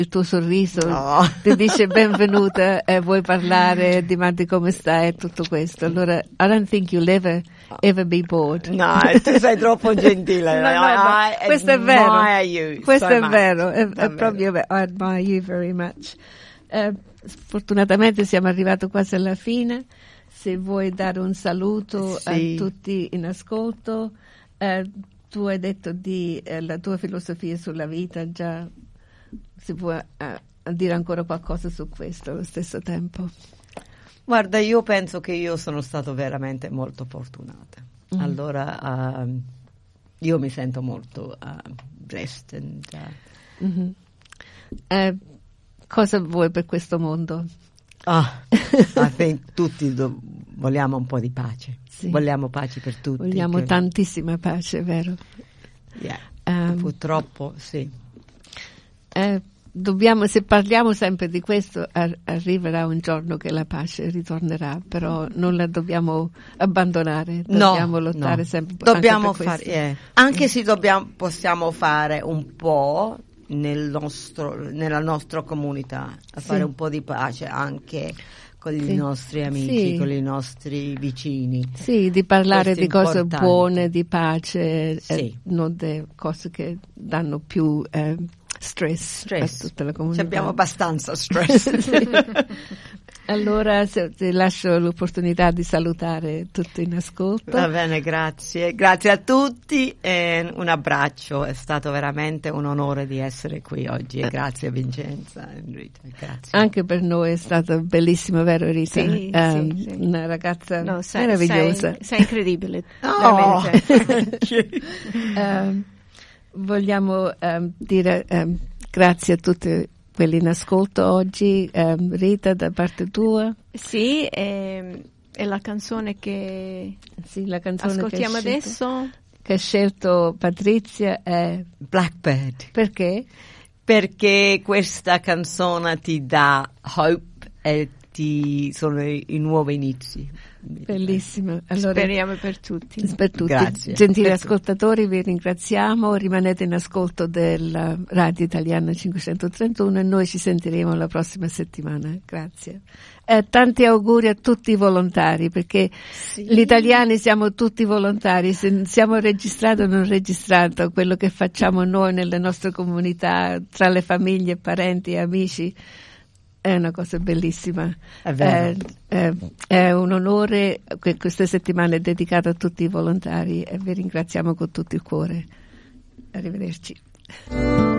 il tuo sorriso ti dice benvenuta e vuoi parlare, dimandi come stai e tutto questo. Allora, I don't think you'll ever be bored. No, tu sei troppo gentile. No, questo è vero. Questo è vero, è proprio vero. I admire you very much. Fortunatamente siamo arrivati quasi alla fine. Se vuoi dare un saluto a tutti in ascolto, tu hai detto la tua filosofia sulla vita, già si può dire ancora qualcosa su questo allo stesso tempo? Guarda, io penso che io sono stato veramente molto fortunata. Allora io mi sento molto blessed. Cosa vuoi per questo mondo? I think tutti vogliamo un po' di pace. Sì. Vogliamo pace per tutti. Vogliamo tantissima pace, vero? Yeah. Purtroppo sì. Se parliamo sempre di questo, arriverà un giorno che la pace ritornerà, però non la dobbiamo abbandonare, dobbiamo lottare sempre. Dobbiamo fare, anche se possiamo fare un po' nella nostra comunità, fare un po' di pace anche con i nostri amici, con i nostri vicini. Sì, di parlare di cose buone, di pace, non di cose che danno più stress a tutta la comunità. Abbiamo abbastanza stress. Allora ti lascio l'opportunità di salutare tutti in ascolto. Va bene, grazie a tutti e un abbraccio, è stato veramente un onore di essere qui oggi e grazie a Vincenza e Rita, grazie. Anche per noi è stato bellissimo, vero Rita? Sì. Una ragazza meravigliosa. Sei incredibile, veramente. Vogliamo dire grazie a tutti quelli in ascolto oggi. Rita, da parte tua? Sì, è la canzone che ascoltiamo adesso, che ha scelto Patrizia, è Blackbird. Perché? Perché questa canzone ti dà hope e sono i nuovi inizi. Bellissimo. Allora, speriamo per tutti. Grazie. Gentili ascoltatori, vi ringraziamo, rimanete in ascolto della Radio Italiana 531 e noi ci sentiremo la prossima settimana. Grazie. Tanti auguri a tutti i volontari, perché gli italiani siamo tutti volontari, se siamo registrati o non registrati, quello che facciamo noi nelle nostre comunità, tra le famiglie, parenti e amici, è una cosa bellissima. È vero. È un onore che questa settimana è dedicata a tutti i volontari e vi ringraziamo con tutto il cuore. Arrivederci.